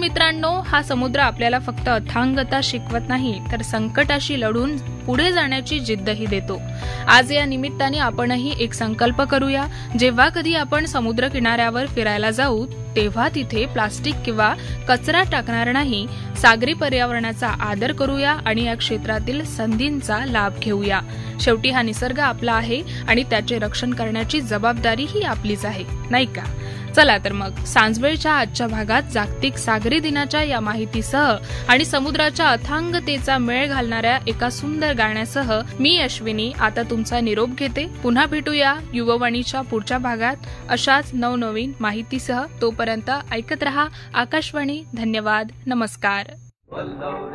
मित्रांनो, हा समुद्र आपल्याला फक्त अथांगता शिकवत नाही तर संकटाशी लढून पुढे जाण्याची जिद्दही देतो। आज या निमित्ताने आपणही एक संकल्प करूया, जेव्हा कधी आपण समुद्र किनाऱ्यावर फिरायला जाऊ तेव्हा तिथे प्लास्टिक किंवा कचरा टाकणार नाही, सागरी पर्यावरणाचा आदर करूया आणि या क्षेत्रातील संधींचा लाभ घेऊया। शेवटी हा निसर्ग आपला आहे आणि त्याचे रक्षण करण्याची जबाबदारी ही आपलीच आहे, नाही का? चला तर मग सांजवेळच्या आजच्या भागात जागतिक सागरी दिनाच्या या माहितीसह आणि समुद्राच्या अथांगतेचा मेळ घालणाऱ्या एका सुंदर गाण्यासह मी अश्विनी आता तुमचा निरोप घेते। पुन्हा भेटूया युववाणीच्या पुढच्या भागात अशाच नवनवीन माहितीसह। तोपर्यंत ऐकत रहा आकाशवाणी। धन्यवाद, नमस्कार।